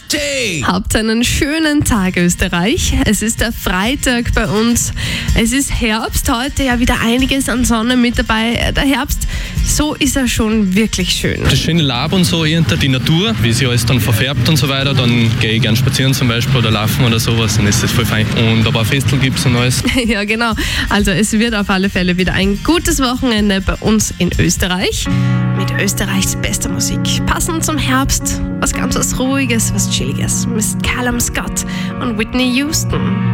Habt einen schönen Tag, Österreich. Es ist der Freitag bei uns. Es ist Herbst, heute ja wieder einiges an Sonne mit dabei. Der Herbst, so ist er schon wirklich schön. Das schöne Laub und so, die Natur, wie sich alles dann verfärbt und so weiter, dann gehe ich gern spazieren zum Beispiel oder laufen oder sowas, dann ist das voll fein. Und aber ein Festel gibt es und alles. Ja, genau. Also es wird auf alle Fälle wieder ein gutes Wochenende bei uns in Österreich. Mit Österreichs bester Musik. Passend zum Herbst. Was ganz was Ruhiges, was Chilliges. Mit Callum Scott und Whitney Houston.